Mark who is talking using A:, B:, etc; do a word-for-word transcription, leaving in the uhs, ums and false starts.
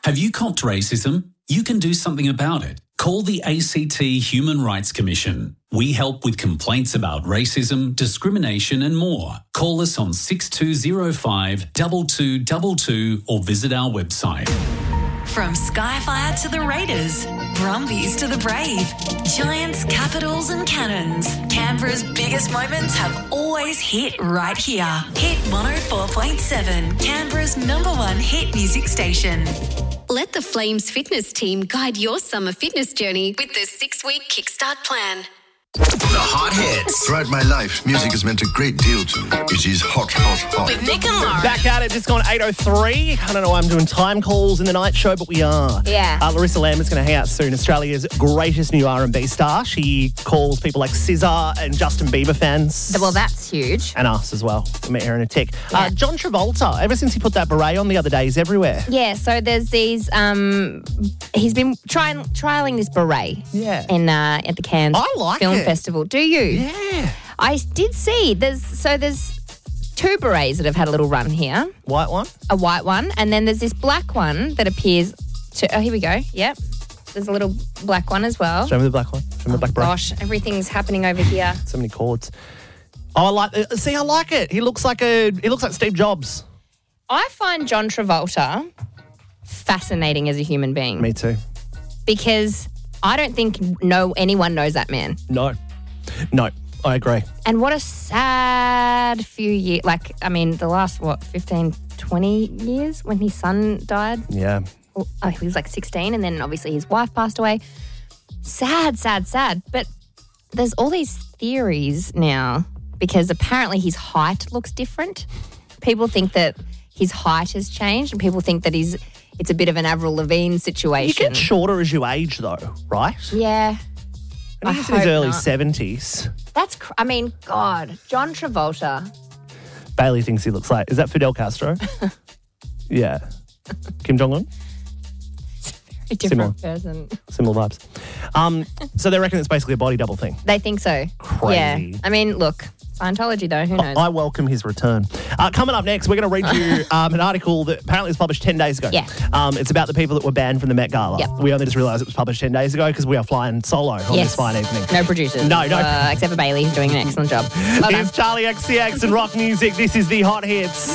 A: Have you copped racism? You can do something about it. Call the A C T Human Rights Commission. We help with complaints about racism, discrimination and more. Call us on six two zero five, two two two two or visit our website.
B: From Skyfire to the Raiders, Brumbies to the Brave, Giants, Capitals and Cannons, Canberra's biggest moments have always hit right here. Hit one oh four point seven, Canberra's number one hit music station.
C: Let the Flames fitness team guide your summer fitness journey with the six-week kickstart plan.
D: The hot hits.
E: Throughout my life, music has meant a great deal to me. It is hot, hot, hot.
B: With Nick and Lauren.
F: Back at it, just gone eight oh three. I don't know why I'm doing time calls in the night show, but we are.
G: Yeah.
F: Uh, Larissa Lambert's going to hang out soon, Australia's greatest new R and B star. She calls people like S Z A and Justin Bieber fans.
G: Well, that's huge.
F: And us as well. I met her in a tick.
G: Yeah.
F: Uh, John Travolta, ever since he put that beret on the other day, he's everywhere.
G: Yeah, so there's these, um, he's been trying trialling this beret
F: Yeah.
G: in uh, at the Cannes
F: I like
G: Film
F: it.
G: Festival. Do you?
F: Yeah.
G: I did see, there's so there's two berets that have had a little run here.
F: White one?
G: A white one, and then there's this black one that appears to, oh, here we go, yep. There's a little black one as well.
F: Show me the black one. Show me the black beret.
G: Gosh, everything's happening over here.
F: So many chords. Oh, I like it. See, I like it. He looks like a. He looks like Steve Jobs.
G: I find John Travolta fascinating as a human being.
F: Me too.
G: Because I don't think no anyone knows that man.
F: No. No, I agree.
G: And what a sad few years. Like, I mean, the last, what, fifteen, twenty years when his son died?
F: Yeah.
G: Oh, he was like sixteen, and then obviously his wife passed away. Sad, sad, sad. But there's all these theories now because apparently his height looks different. People think that his height has changed, and people think that he's it's a bit of an Avril Lavigne situation.
F: You get shorter as you age, though, right?
G: Yeah.
F: And he's in
G: I
F: his
G: hope
F: early
G: not.
F: seventies.
G: That's, cr- I mean, God, John Travolta.
F: Bailey thinks he looks like, is that Fidel Castro? Yeah. Kim Jong-un?
G: A different person.
F: Similar vibes. Um, so they reckon it's basically a body double thing.
G: They think so.
F: Crazy.
G: Yeah. I mean, look, Scientology though, who knows?
F: I welcome his return. Uh, coming up next, we're going to read you um, an article that apparently was published ten days ago.
G: Yeah.
F: Um, it's about the people that were banned from the Met Gala.
G: Yep.
F: We only just realised it was published ten days ago because we are flying solo on
G: Yes.
F: this fine evening.
G: No producers.
F: No, no.
G: Uh, except for Bailey, who's doing an excellent job. Well done.
F: It's Charlie X C X and rock music. This is the Hot Hits.